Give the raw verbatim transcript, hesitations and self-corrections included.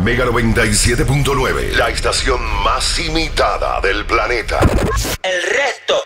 Mega noventa y siete punto nueve, la estación más imitada del planeta. El resto